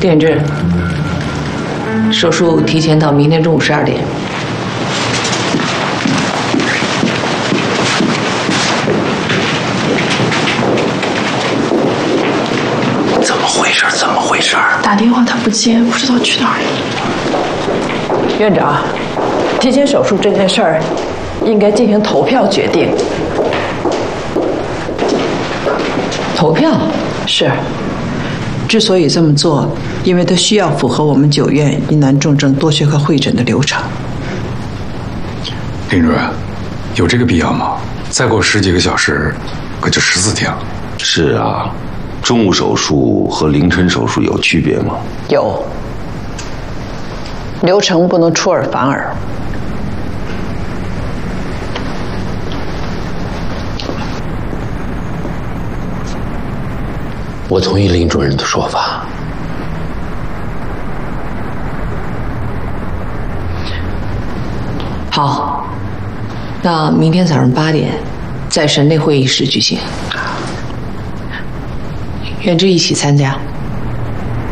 丁志，手术提前到明天中午12点。 怎么回事？怎么回事？ 打电话他不接，不知道去哪儿了。 院长，提前手术这件事儿，应该进行投票决定。 投票？ 是。之所以这么做，因为它需要符合我们9院疑难重症多学科会诊的流程。 丁主任，有这个必要吗？再过10几个小时，可就14天了。 是啊，中午手术和凌晨手术有区别吗？ 有。流程不能出尔反尔。 我同意林主任的说法。 好，那明天早上8点，在省内会议室举行。院志一起参加。